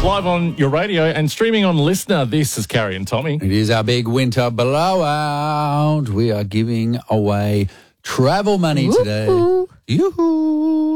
Live on your radio and streaming on Listener, this is Carrie and Tommy. It is our big winter blowout. We are giving away travel money today. Yoo-hoo.